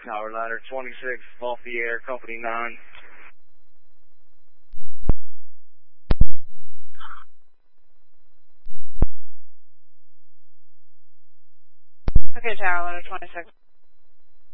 Tower ladder 26, off the air, company 9. Okay, Tower ladder 26.